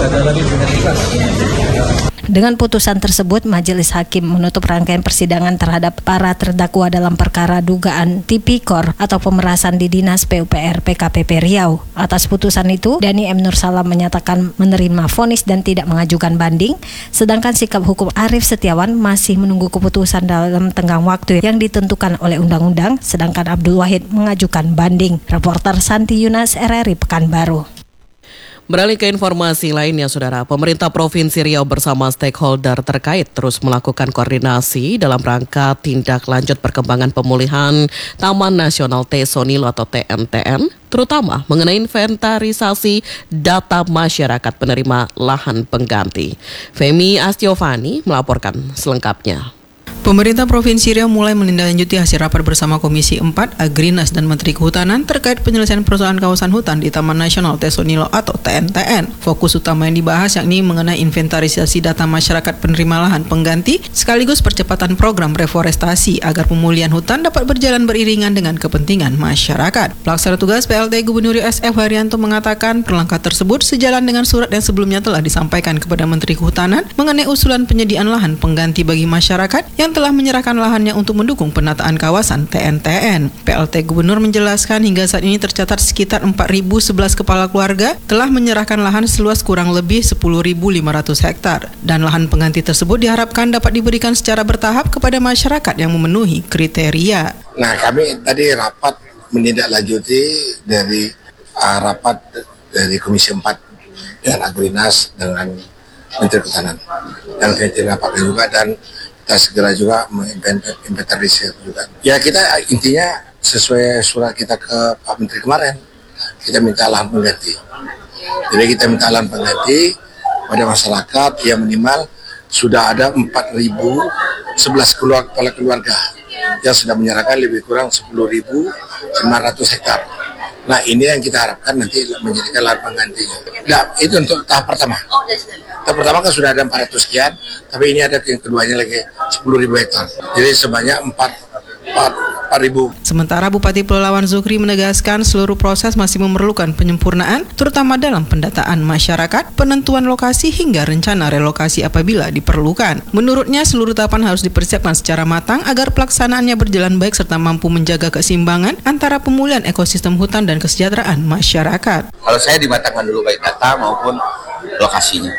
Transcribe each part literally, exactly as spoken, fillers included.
Dengan putusan tersebut, Majelis Hakim menutup rangkaian persidangan terhadap para terdakwa dalam perkara dugaan tipikor atau pemerasan di Dinas P U P R P K P P Riau. Atas putusan itu, Dhani M. Nursalam menyatakan menerima vonis dan tidak mengajukan banding, sedangkan sikap hukum Arief Setiawan masih menunggu keputusan dalam tenggang waktu yang ditentukan oleh undang-undang, sedangkan Abdul Wahid mengajukan banding. Reporter Santi Yunas, R R I Pekanbaru. Beralih ke informasi lainnya, Saudara, pemerintah Provinsi Riau bersama stakeholder terkait terus melakukan koordinasi dalam rangka tindak lanjut perkembangan pemulihan Taman Nasional Tesonilo atau T N T N, terutama mengenai inventarisasi data masyarakat penerima lahan pengganti. Femi Astiovani melaporkan selengkapnya. Pemerintah Provinsi Riau mulai menindaklanjuti hasil rapat bersama Komisi empat, Agrinas dan Menteri Kehutanan terkait penyelesaian persoalan kawasan hutan di Taman Nasional Tesonilo atau T N T N. Fokus utama yang dibahas yakni mengenai inventarisasi data masyarakat penerima lahan pengganti sekaligus percepatan program reforestasi agar pemulihan hutan dapat berjalan beriringan dengan kepentingan masyarakat. Pelaksana tugas P L T Gubernur S F Haryanto mengatakan perlengkap tersebut sejalan dengan surat yang sebelumnya telah disampaikan kepada Menteri Kehutanan mengenai usulan penyediaan lahan pengganti bagi masyarakat yang telah menyerahkan lahannya untuk mendukung penataan kawasan T N T N. P L T Gubernur menjelaskan hingga saat ini tercatat sekitar empat ribu sebelas kepala keluarga telah menyerahkan lahan seluas kurang lebih sepuluh ribu lima ratus hektar. Dan lahan pengganti tersebut diharapkan dapat diberikan secara bertahap kepada masyarakat yang memenuhi kriteria. Nah, kami tadi rapat menindaklanjuti dari uh, rapat dari Komisi empat dan Agrinas dengan Menteri Kehutanan. Dan kita rapatkan juga dan kita segera juga menginventarisir juga. Ya, kita intinya sesuai surat kita ke Pak Menteri kemarin, kita minta lahan pengganti. Jadi kita minta lahan pengganti pada masyarakat yang minimal sudah ada empat ribu sebelas kepala keluarga yang sudah menyerahkan lebih kurang sepuluh ribu sembilan ratus hektar. Nah, ini yang kita harapkan nanti menjadikan lahan penggantinya. Nah, itu untuk tahap pertama. Tahap pertama kan sudah ada empat ratus sekian, tapi ini ada yang keduanya lagi sepuluh ribu hektar. Jadi sebanyak empat ribu. Sementara Bupati Pelalawan Zukri menegaskan seluruh proses masih memerlukan penyempurnaan, terutama dalam pendataan masyarakat, penentuan lokasi hingga rencana relokasi apabila diperlukan. Menurutnya seluruh tahapan harus dipersiapkan secara matang agar pelaksanaannya berjalan baik serta mampu menjaga keseimbangan antara pemulihan ekosistem hutan dan kesejahteraan masyarakat. Kalau saya dimatangkan dulu baik data maupun lokasinya.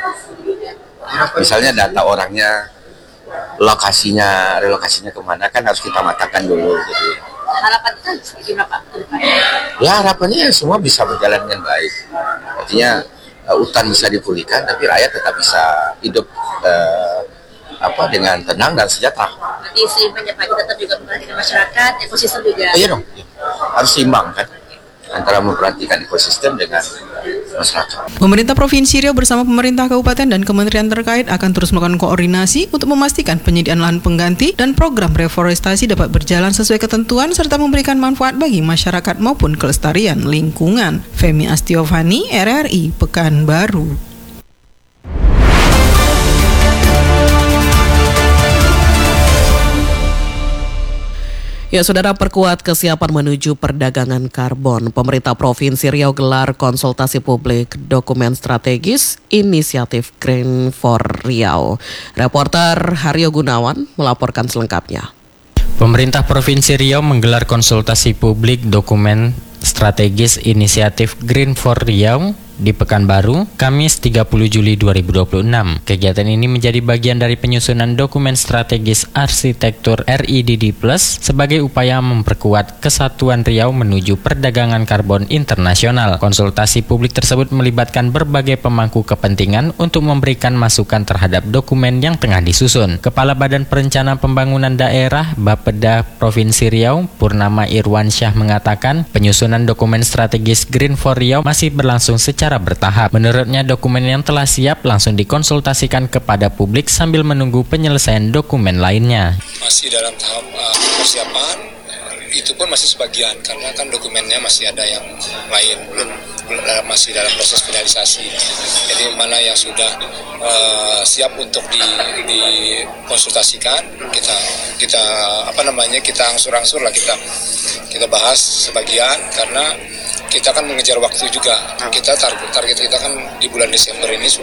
Misalnya data orangnya, lokasinya, relokasinya kemana kan harus kita matangkan dulu. Gitu. Harapan kita gimana Pak? Ya harapannya semua bisa berjalan dengan baik. Artinya uh, hutan bisa dipulihkan, tapi rakyat tetap bisa hidup uh, apa dengan tenang dan sejahtera. Berarti seimbangnya Pak, tetap juga memperhatikan masyarakat, ekosistem juga. Iya dong, harus seimbang kan antara memperhatikan ekosistem dengan masyarakat. Pemerintah Provinsi Riau bersama pemerintah kabupaten dan kementerian terkait akan terus melakukan koordinasi untuk memastikan penyediaan lahan pengganti dan program reforestasi dapat berjalan sesuai ketentuan serta memberikan manfaat bagi masyarakat maupun kelestarian lingkungan. Femi Astiovani, R R I Pekanbaru. Ya, Saudara, perkuat kesiapan menuju perdagangan karbon. Pemerintah Provinsi Riau gelar konsultasi publik dokumen strategis inisiatif Green for Riau. Reporter Haryo Gunawan melaporkan selengkapnya. Pemerintah Provinsi Riau menggelar konsultasi publik dokumen strategis inisiatif Green for Riau di Pekanbaru, Kamis tiga puluh Juli dua ribu dua puluh enam. Kegiatan ini menjadi bagian dari penyusunan dokumen strategis arsitektur R I D D plus sebagai upaya memperkuat kesatuan Riau menuju perdagangan karbon internasional. Konsultasi publik tersebut melibatkan berbagai pemangku kepentingan untuk memberikan masukan terhadap dokumen yang tengah disusun. Kepala Badan Perencanaan Pembangunan Daerah Bapeda Provinsi Riau, Purnama Irwansyah mengatakan penyusunan dokumen strategis Green for Riau masih berlangsung secara secara bertahap. Menurutnya dokumen yang telah siap langsung dikonsultasikan kepada publik sambil menunggu penyelesaian dokumen lainnya. Masih dalam tahap uh, persiapan, itu pun masih sebagian karena kan dokumennya masih ada yang lain belum, belum masih dalam proses finalisasi. Jadi mana yang sudah uh, siap untuk di, dikonsultasikan kita kita apa namanya kita angsur-angsur lah kita kita bahas sebagian karena kita kan mengejar waktu juga. Kita target target kita kan di bulan Desember ini